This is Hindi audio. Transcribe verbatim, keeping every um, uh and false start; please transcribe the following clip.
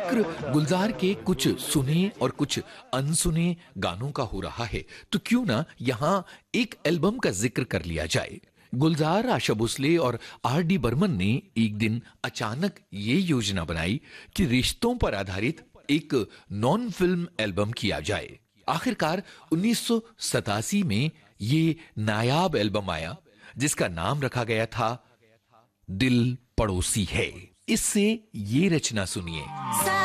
जिक्र गुलजार के कुछ सुने और कुछ अनसुने गानों का हो रहा है, तो क्यों ना यहां एक एल्बम का जिक्र कर लिया जाए। गुलजार, आशा भोसले और आर डी बर्मन ने एक दिन अचानक ये योजना बनाई कि रिश्तों पर आधारित एक नॉन फिल्म एल्बम किया जाए। आखिरकार उन्नीस सौ सतासी में ये नायाब एल्बम आया, जिसका नाम रखा गया था दिल पड़ोसी है। इससे ये रचना सुनिए।